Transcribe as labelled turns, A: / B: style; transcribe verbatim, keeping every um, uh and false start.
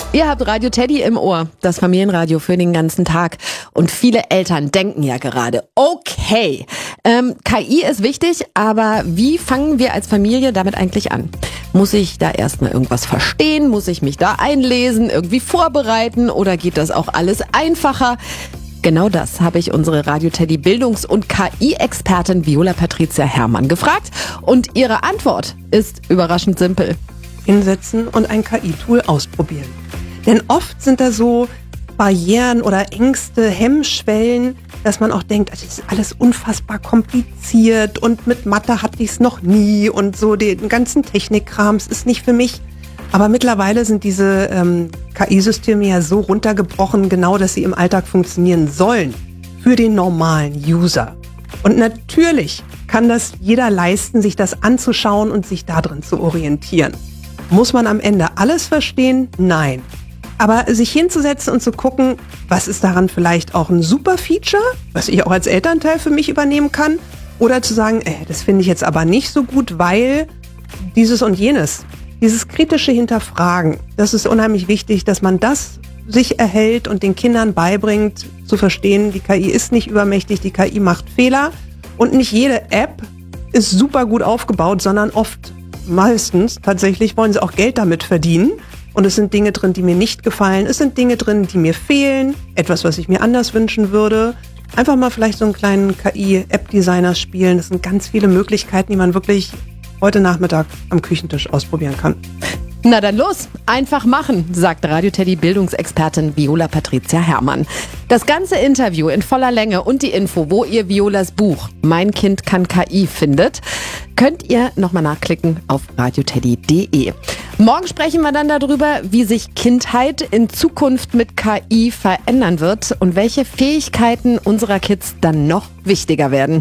A: Ihr habt Radio Teddy im Ohr, das Familienradio für den ganzen Tag. Und viele Eltern denken ja gerade, okay, ähm, K I ist wichtig, aber wie fangen wir als Familie damit eigentlich an? Muss ich da erstmal irgendwas verstehen? Muss ich mich da einlesen, irgendwie vorbereiten? Oder geht das auch alles einfacher? Genau das habe ich unsere Radio Teddy Bildungs- und K I-Expertin Viola Patricia Herrmann gefragt. Und ihre Antwort ist überraschend simpel.
B: Hinsetzen und ein K I-Tool ausprobieren. Denn oft sind da so Barrieren oder Ängste, Hemmschwellen, dass man auch denkt, das ist alles unfassbar kompliziert und mit Mathe hatte ich es noch nie und so den ganzen Technikkrams ist nicht für mich. Aber mittlerweile sind diese ähm, K I-Systeme ja so runtergebrochen, genau, dass sie im Alltag funktionieren sollen für den normalen User. Und natürlich kann das jeder leisten, sich das anzuschauen und sich darin zu orientieren. Muss man am Ende alles verstehen? Nein. Aber sich hinzusetzen und zu gucken, was ist daran vielleicht auch ein super Feature, was ich auch als Elternteil für mich übernehmen kann, oder zu sagen, ey, das finde ich jetzt aber nicht so gut, weil dieses und jenes, dieses kritische Hinterfragen, das ist unheimlich wichtig, dass man das sich erhält und den Kindern beibringt, zu verstehen, die K I ist nicht übermächtig, die K I macht Fehler und nicht jede App ist super gut aufgebaut, sondern oft, meistens tatsächlich wollen sie auch Geld damit verdienen. Und es sind Dinge drin, die mir nicht gefallen. Es sind Dinge drin, die mir fehlen. Etwas, was ich mir anders wünschen würde. Einfach mal vielleicht so einen kleinen K I-App-Designer spielen. Das sind ganz viele Möglichkeiten, die man wirklich heute Nachmittag am Küchentisch ausprobieren kann.
A: Na dann los, einfach machen, sagt Radio Teddy Bildungsexpertin Viola Patricia Herrmann. Das ganze Interview in voller Länge und die Info, wo ihr Violas Buch Mein Kind kann K I findet, könnt ihr nochmal nachklicken auf radioteddy punkt de. Morgen sprechen wir dann darüber, wie sich Kindheit in Zukunft mit K I verändern wird und welche Fähigkeiten unserer Kids dann noch wichtiger werden.